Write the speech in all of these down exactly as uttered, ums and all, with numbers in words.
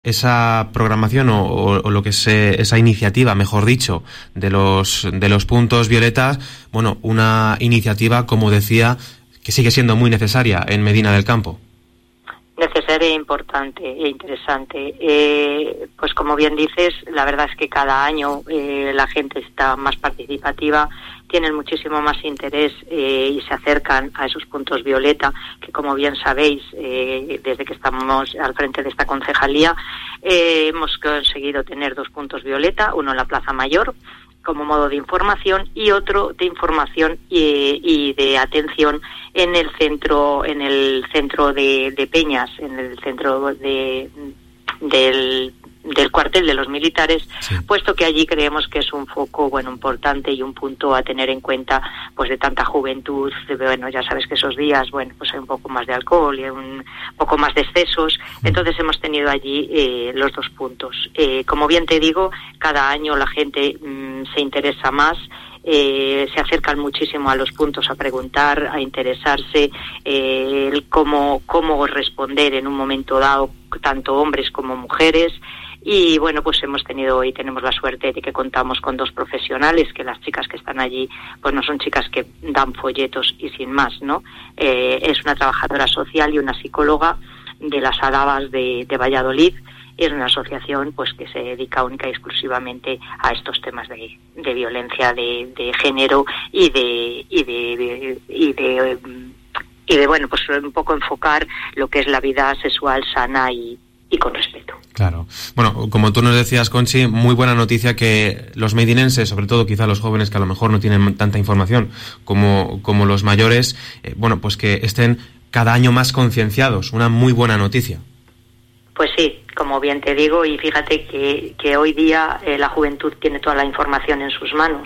esa programación o, o, o lo que es eh, esa iniciativa, mejor dicho, de los de los puntos violetas, bueno, una iniciativa, como decía, que sigue siendo muy necesaria en Medina del Campo. Necesaria e importante e interesante. Eh, pues como bien dices, la verdad es que cada año eh, la gente está más participativa, tienen muchísimo más interés eh, y se acercan a esos puntos violeta, que como bien sabéis, eh, desde que estamos al frente de esta concejalía, eh, hemos conseguido tener dos puntos violeta, uno en la Plaza Mayor, como modo de información, y otro de información y, y de atención en el centro, en el centro de, de Peñas, en el centro de del del cuartel de los militares, sí. Puesto que allí creemos que es un foco, bueno, importante y un punto a tener en cuenta, pues de tanta juventud. Bueno, ya sabes que esos días, bueno, pues hay un poco más de alcohol y un poco más de excesos, entonces hemos tenido allí eh, los dos puntos. Eh, como bien te digo, cada año la gente mmm, se interesa más, eh, se acercan muchísimo a los puntos a preguntar, a interesarse, eh, el cómo, cómo responder en un momento dado, tanto hombres como mujeres. Y bueno, pues hemos tenido y tenemos la suerte de que contamos con dos profesionales, que las chicas que están allí pues no son chicas que dan folletos y sin más, ¿no? Eh, es una trabajadora social y una psicóloga de las Adabas de, de Valladolid. Es una asociación pues que se dedica única y exclusivamente a estos temas de, de violencia de, de género y de y de, de y de y de bueno pues un poco enfocar lo que es la vida sexual sana y y con respeto. Claro. Bueno, como tú nos decías, Conchi, muy buena noticia que los medinenses, sobre todo quizá los jóvenes que a lo mejor no tienen tanta información como, como los mayores, eh, bueno, pues que estén cada año más concienciados. Una muy buena noticia. Pues sí, como bien te digo, y fíjate que, que hoy día eh, la juventud tiene toda la información en sus manos.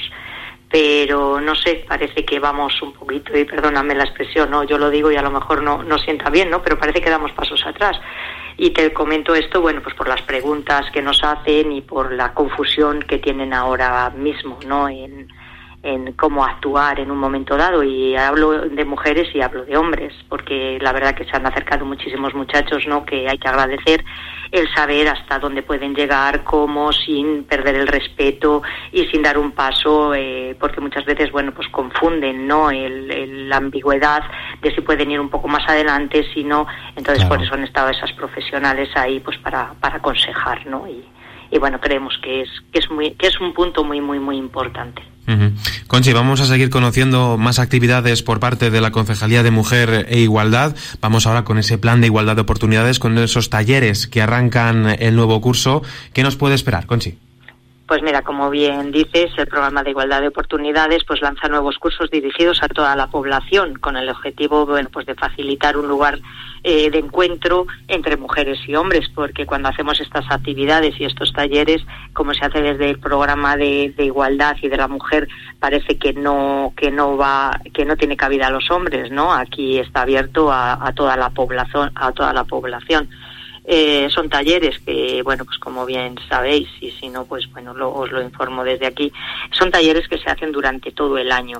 Pero no sé, parece que vamos un poquito, y perdóname la expresión, no, yo lo digo y a lo mejor no, no sienta bien, ¿no? Pero parece que damos pasos atrás. Y te comento esto, bueno, pues por las preguntas que nos hacen y por la confusión que tienen ahora mismo, ¿no? En, en cómo actuar en un momento dado, y hablo de mujeres y hablo de hombres, porque la verdad que se han acercado muchísimos muchachos, ¿no? Que hay que agradecer el saber hasta dónde pueden llegar, cómo, sin perder el respeto y sin dar un paso, eh, porque muchas veces, bueno, pues confunden, ¿no? El, el, la ambigüedad de si pueden ir un poco más adelante, si no, entonces claro. Por eso han estado esas profesionales ahí, pues para, para aconsejar, ¿no? Y, y bueno, creemos que es, que es muy, que es un punto muy, muy, muy importante. Uh-huh. Conchi, vamos a seguir conociendo más actividades por parte de la Concejalía de Mujer e Igualdad. Vamos ahora con ese plan de igualdad de oportunidades, con esos talleres que arrancan el nuevo curso. ¿Qué nos puede esperar, Conchi? Pues mira, como bien dices, el programa de igualdad de oportunidades pues lanza nuevos cursos dirigidos a toda la población, con el objetivo, bueno, pues de facilitar un lugar eh, de encuentro entre mujeres y hombres, porque cuando hacemos estas actividades y estos talleres, como se hace desde el programa de, de igualdad y de la mujer, parece que no que no va que no tiene cabida a los hombres, ¿no? Aquí está abierto a, a toda la población, a toda la población. Eh, son talleres que, bueno, pues como bien sabéis, y si no, pues bueno, lo, os lo informo desde aquí, son talleres que se hacen durante todo el año.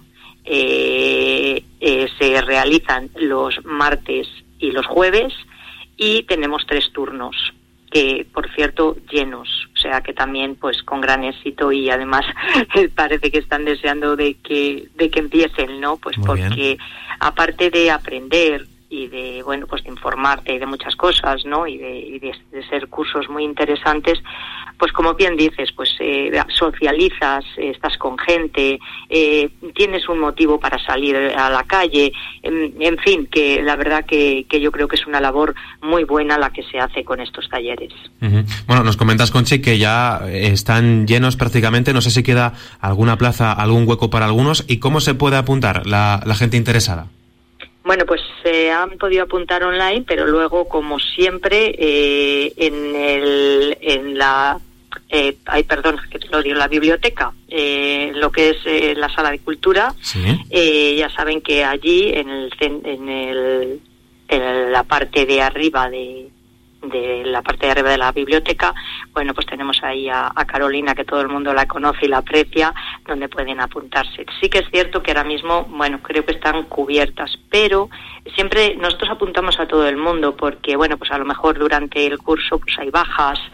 Eh, eh, se realizan los martes y los jueves y tenemos tres turnos, que por cierto llenos, o sea que también pues con gran éxito, y además parece que están deseando de que, de que empiecen, ¿no? Pues muy porque bien. Aparte de aprender y de, bueno, pues de informarte y de muchas cosas, ¿no? Y de, y de, de ser cursos muy interesantes, pues como bien dices, pues eh, socializas, eh, estás con gente, eh, tienes un motivo para salir a la calle, en, en fin, que la verdad que, que yo creo que es una labor muy buena la que se hace con estos talleres. Uh-huh. Bueno, nos comentas, Conchi, que ya están llenos prácticamente, no sé si queda alguna plaza, algún hueco para algunos, ¿y cómo se puede apuntar la, la gente interesada? Bueno, pues se eh, han podido apuntar online, pero luego, como siempre, eh, en el, en la, eh, ay, perdón, que te lo digo, la biblioteca, eh, lo que es eh, la sala de cultura, ¿sí? eh, ya saben que allí, en el, en el, en la parte de arriba de, de la parte de arriba de la biblioteca, bueno, pues tenemos ahí a, a Carolina, que todo el mundo la conoce y la aprecia, donde pueden apuntarse. Sí que es cierto que ahora mismo, bueno, creo que están cubiertas, pero siempre nosotros apuntamos a todo el mundo porque, bueno, pues a lo mejor durante el curso pues hay bajas